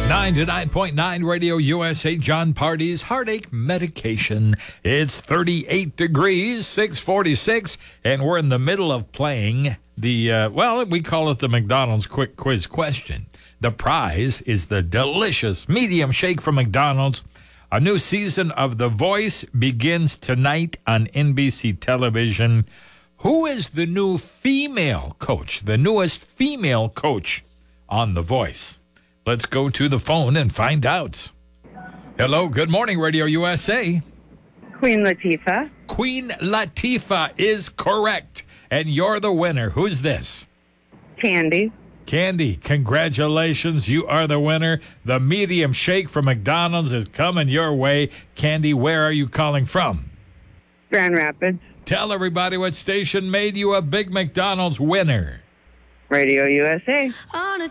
99.9 Radio USA, John Party's heartache medication. It's 38 degrees, 646, and we're in the middle of playing the, we call it the McDonald's Quick Quiz Question. The prize is the delicious medium shake from McDonald's. A new season of The Voice begins tonight on NBC television. Who is the new female coach, the newest female coach on The Voice? Let's go to the phone and find out. Hello, good morning, Radio USA. Queen Latifah. Queen Latifah is correct, and you're the winner. Who's this? Candy. Candy, congratulations. You are the winner. The medium shake from McDonald's is coming your way. Candy, where are you calling from? Grand Rapids. Tell everybody what station made you a big McDonald's winner. Radio USA.